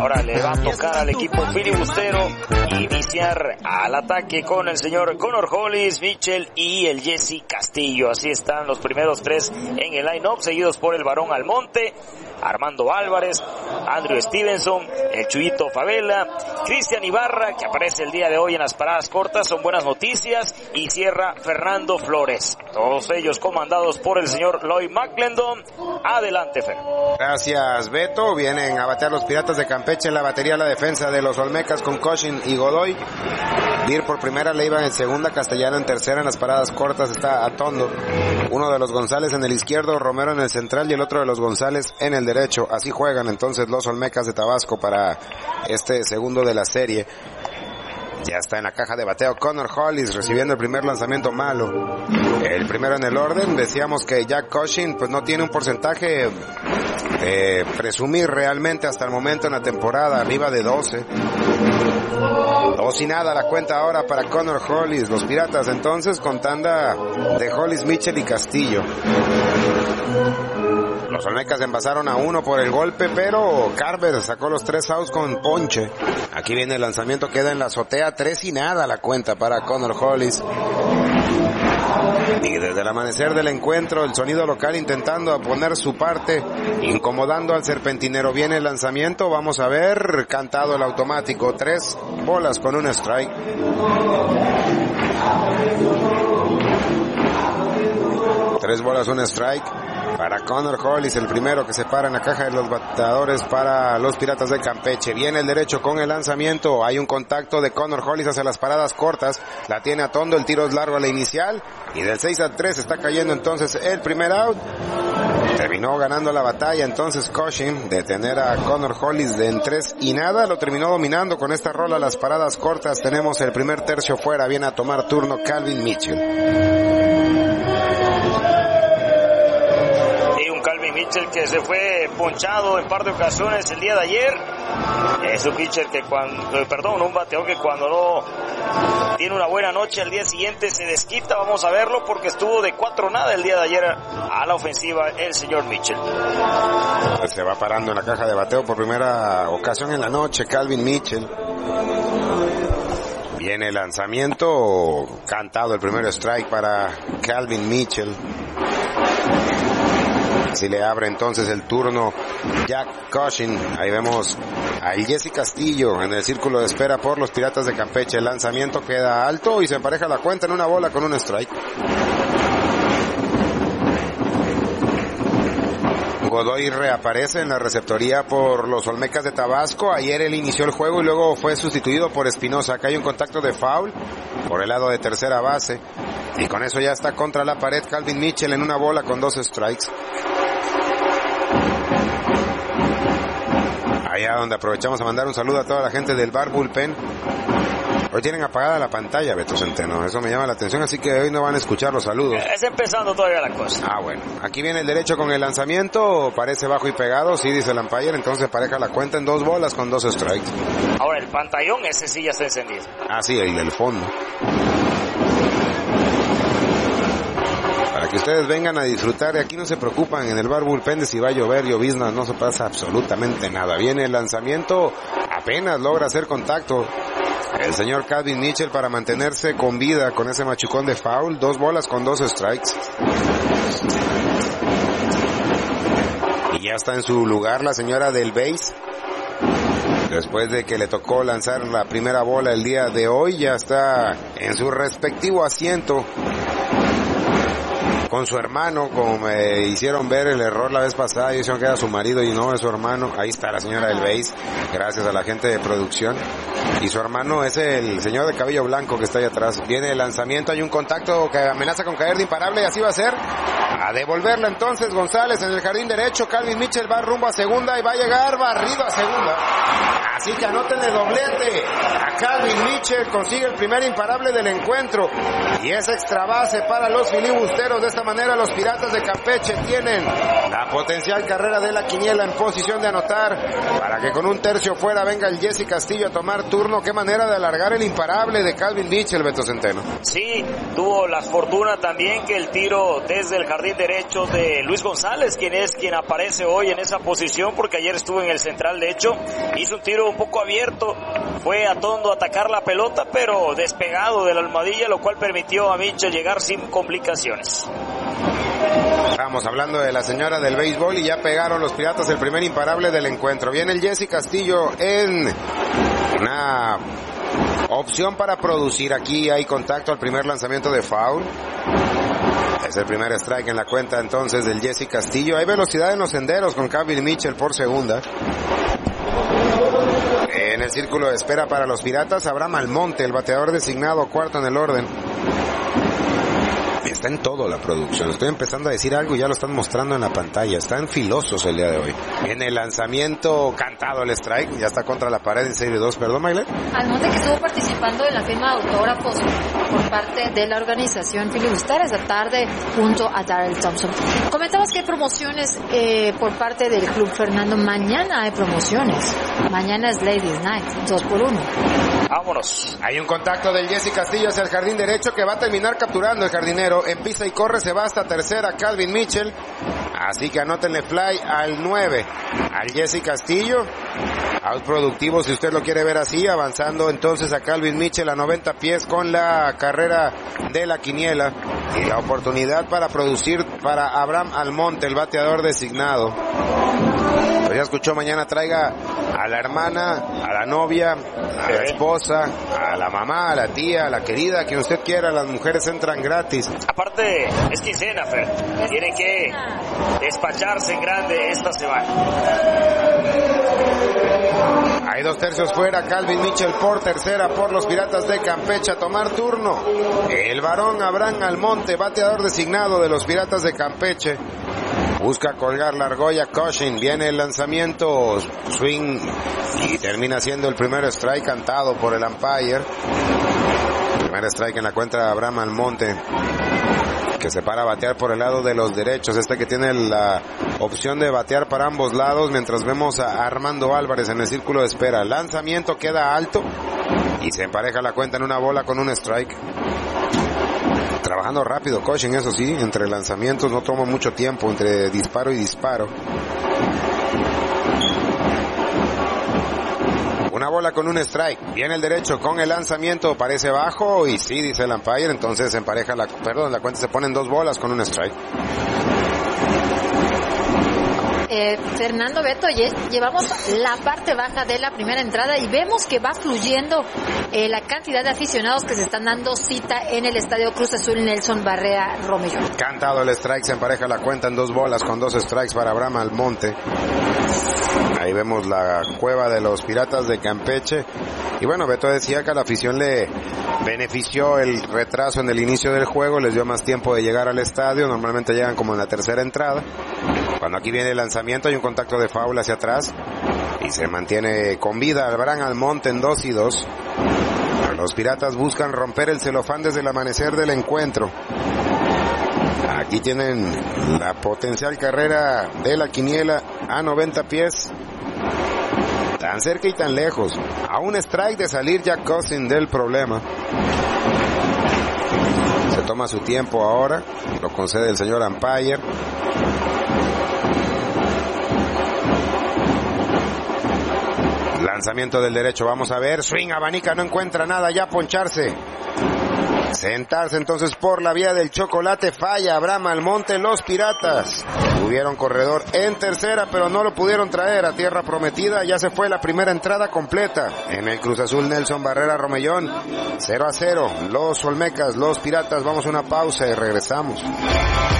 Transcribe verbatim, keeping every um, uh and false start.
Ahora le va a tocar al equipo filibustero iniciar al ataque con el señor Connor Hollis, Mitchell y el Jesse Castillo. Así están los primeros tres en el line-up, seguidos por el Barón Almonte, Armando Álvarez, Andrew Stevenson, el Chuyito Favela, Cristian Ibarra, que aparece el día de hoy en las paradas cortas, son buenas noticias, y cierra Fernando Flores. Todos ellos comandados por el señor Lloyd McClendon. Adelante, Fer. Gracias, Beto. Vienen a batear los Piratas de Campeche en la batería la defensa de los Olmecas con Cochin y Godoy. Dir por primera, Leiva en segunda, Castellano en tercera. En las paradas cortas está Atondo. Uno de los González en el izquierdo, Romero en el central y el otro de los González en el derecho. Así juegan entonces los Olmecas de Tabasco para este segundo de la serie. Ya está en la caja de bateo Connor Hollis recibiendo el primer lanzamiento malo. El primero en el orden. Decíamos que Jack Cochin pues no tiene un porcentaje de presumir realmente hasta el momento en la temporada, arriba de doce. Dos y nada la cuenta ahora para Connor Hollis. Los Piratas entonces con tanda de Hollis, Mitchell y Castillo. Los Olmecas envasaron a uno por el golpe, pero Carver sacó los tres outs con ponche. Aquí viene el lanzamiento, queda en la azotea, tres y nada la cuenta para Connor Hollis. Y desde el amanecer del encuentro, el sonido local intentando poner su parte, incomodando al serpentinero. Viene el lanzamiento, vamos a ver, cantado el automático, tres bolas con un strike. Tres bolas, un strike para Connor Hollis, el primero que se para en la caja de los bateadores para los Piratas de Campeche. Viene el derecho con el lanzamiento, hay un contacto de Connor Hollis hacia las paradas cortas, la tiene Atondo, el tiro es largo a la inicial, y del seis a tres está cayendo entonces el primer out. Terminó ganando la batalla entonces Cochin de tener a Connor Hollis de en tres y nada, lo terminó dominando con esta rola las paradas cortas. Tenemos el primer tercio fuera, viene a tomar turno Calvin Mitchell. Mitchell que se fue ponchado en par de ocasiones el día de ayer. Es un pitcher que cuando, perdón, un bateador que cuando no tiene una buena noche al día siguiente se desquita. Vamos a verlo porque estuvo de cuatro nada el día de ayer a la ofensiva el señor Mitchell. Se va parando en la caja de bateo por primera ocasión en la noche Calvin Mitchell. Viene el lanzamiento, cantado el primer strike para Calvin Mitchell. Así le abre entonces el turno Jack Cochin. Ahí vemos al Jesse Castillo en el círculo de espera por los Piratas de Campeche. El lanzamiento queda alto y se empareja la cuenta en una bola con un strike. Godoy reaparece en la receptoría por los Olmecas de Tabasco. Ayer él inició el juego y luego fue sustituido por Espinosa. Acá hay un contacto de foul por el lado de tercera base. Y con eso ya está contra la pared Calvin Mitchell en una bola con dos strikes. Allá donde aprovechamos a mandar un saludo a toda la gente del Bar Bullpen. Hoy tienen apagada la pantalla, Beto Centeno. Eso me llama la atención, así que hoy no van a escuchar los saludos. Es empezando todavía la cosa. Ah, bueno. Aquí viene el derecho con el lanzamiento. Parece bajo y pegado, sí, dice el umpire. Entonces pareja la cuenta en dos bolas con dos strikes. Ahora el pantallón, ese sí ya está encendido. Ah, sí, el del fondo. Para que ustedes vengan a disfrutar, y aquí no se preocupan en el Bar Bullpen de si va a llover, llovizna, no se pasa absolutamente nada. Viene el lanzamiento, apenas logra hacer contacto el señor Calvin Mitchell para mantenerse con vida con ese machucón de foul. Dos bolas con dos strikes. Y ya está en su lugar la señora del base. Después de que le tocó lanzar la primera bola el día de hoy, ya está en su respectivo asiento con su hermano, como me hicieron ver el error la vez pasada, y dijeron que era su marido y no es su hermano. Ahí está la señora del base, gracias a la gente de producción. Y su hermano es el señor de cabello blanco que está ahí atrás. Viene el lanzamiento, hay un contacto que amenaza con caer de imparable y así va a ser. A devolverla entonces González en el jardín derecho. Calvin Mitchell va rumbo a segunda y va a llegar barrido a segunda. Así que anótenle doblete a Calvin Mitchell, consigue el primer imparable del encuentro y es extra base para los filibusteros. De esta manera los Piratas de Campeche tienen la potencial carrera de la quiniela en posición de anotar para que con un tercio fuera venga el Jesse Castillo a tomar turno. Qué manera de alargar el imparable de Calvin Mitchell, Beto Centeno. Sí, tuvo la fortuna también que el tiro desde el jardín derecho de Luis González, quien es quien aparece hoy en esa posición, porque ayer estuvo en el central, de hecho, hizo un tiro un poco abierto, fue a Tondo a atacar la pelota, pero despegado de la almohadilla, lo cual permitió a Mitchell llegar sin complicaciones. Estamos hablando de la señora del béisbol y ya pegaron los Piratas el primer imparable del encuentro. Viene el Jesse Castillo en una opción para producir. Aquí hay contacto al primer lanzamiento de foul. Es el primer strike en la cuenta entonces del Jesse Castillo. Hay velocidad en los senderos con Calvin Mitchell por segunda. En el círculo de espera para los Piratas, Abraham Almonte, el bateador designado cuarto en el orden. Está en todo la producción. Estoy empezando a decir algo y ya lo están mostrando en la pantalla. Están filosos el día de hoy. En el lanzamiento cantado el strike. Ya está contra la pared en serie dos. Perdón, Mayle. Almonte, que estuvo participando en la firma de autógrafos por parte de la organización filibustera esta tarde junto a Darrell Thompson. Comentabas que hay promociones eh, por parte del Club Fernando. Mañana hay promociones. Mañana es Ladies Night. Dos por uno. Vámonos. Hay un contacto del Jesse Castillo hacia el jardín derecho que va a terminar capturando el jardinero. En pisa y corre, se va hasta tercera Calvin Mitchell. Así que anótenle fly al nueve. Al Jesse Castillo. Out productivo si usted lo quiere ver así. Avanzando entonces a Calvin Mitchell a noventa pies con la carrera de la quiniela. Y la oportunidad para producir para Abraham Almonte, el bateador designado. Pero ya escuchó, mañana traiga a la hermana, a la novia, a la esposa, a la mamá, a la tía, a la querida, quien usted quiera. Las mujeres entran gratis. Aparte, es quincena, Fer. Tienen que despacharse en grande esta semana. Hay dos tercios fuera, Calvin Mitchell por tercera por los Piratas de Campeche a tomar turno. El varón Abraham Almonte, bateador designado de los Piratas de Campeche. Busca colgar la argolla Cushing, viene el lanzamiento, swing y termina siendo el primer strike cantado por el umpire. Primer strike en la cuenta de Abraham Almonte, que se para a batear por el lado de los derechos. Este que tiene la opción de batear para ambos lados, mientras vemos a Armando Álvarez en el círculo de espera. Lanzamiento queda alto y se empareja la cuenta en una bola con un strike. Trabajando rápido Cushing, eso sí, entre lanzamientos no toma mucho tiempo, entre disparo y disparo. Una bola con un strike. Viene el derecho con el lanzamiento, parece bajo y sí, dice el umpire, entonces se empareja la, perdón, la cuenta se ponen dos bolas con un strike. Eh, Fernando, Beto, llevamos la parte baja de la primera entrada y vemos que va fluyendo eh, la cantidad de aficionados que se están dando cita en el Estadio Cruz Azul Nelson Barrera Romero. Cantado el strike, se empareja la cuenta en dos bolas con dos strikes para Abraham Almonte. Ahí vemos la cueva de los Piratas de Campeche. Y bueno, Beto decía que a la afición le benefició el retraso en el inicio del juego, les dio más tiempo de llegar al estadio. Normalmente llegan como en la tercera entrada. Cuando aquí viene el lanzamiento hay un contacto de foul hacia atrás y se mantiene con vida Abraham Almonte en dos y dos. Los Piratas buscan romper el celofán desde el amanecer del encuentro. Aquí tienen la potencial carrera de la quiniela a noventa pies. Tan cerca y tan lejos. A un strike de salir Jack Cousin del problema. Se toma su tiempo ahora. Lo concede el señor umpire. Lanzamiento del derecho, vamos a ver. Swing, abanica, no encuentra nada. Ya poncharse. Sentarse entonces por la vía del chocolate. Falla Abraham Almonte. Los Piratas tuvieron corredor en tercera, pero no lo pudieron traer a tierra prometida. Ya se fue la primera entrada completa en el Cruz Azul Nelson Barrera Romellón. cero a cero. Los Olmecas, los Piratas. Vamos a una pausa y regresamos.